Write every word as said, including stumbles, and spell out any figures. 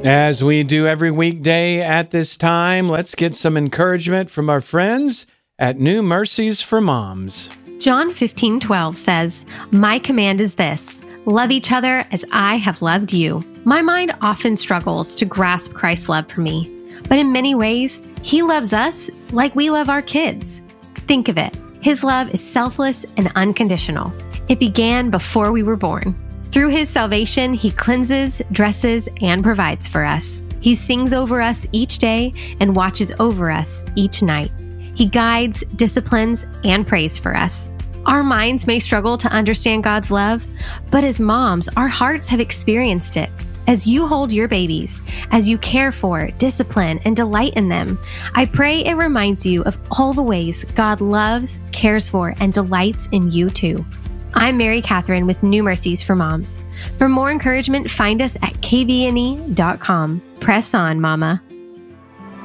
As we do every weekday at this time, let's get some encouragement from our friends at New Mercies for Moms. John fifteen twelve says, "My command is this, love each other as I have loved you." My mind often struggles to grasp Christ's love for me, but in many ways, He loves us like we love our kids. Think of it. His love is selfless and unconditional. It began before we were born. Through His salvation, He cleanses, dresses, and provides for us. He sings over us each day and watches over us each night. He guides, disciplines, and prays for us. Our minds may struggle to understand God's love, but as moms, our hearts have experienced it. As you hold your babies, as you care for, discipline, and delight in them, I pray it reminds you of all the ways God loves, cares for, and delights in you too. I'm Mary Catherine with New Mercies for Moms. For more encouragement, find us at k v n e dot com. Press on, Mama.